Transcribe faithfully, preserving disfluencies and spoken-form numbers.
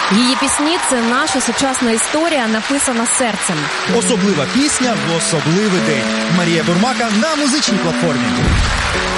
Її пісні – це наша сучасна історія, написана серцем. Особлива пісня в особливий день. Марія Бурмака на музичній платформі.